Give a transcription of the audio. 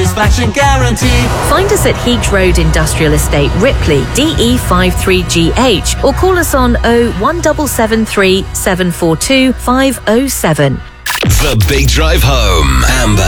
satisfaction guarantee. Find us at Heath Road Industrial Estate, Ripley, DE53GH, or call us on 01773 742 507. The Big Drive Home. Amber,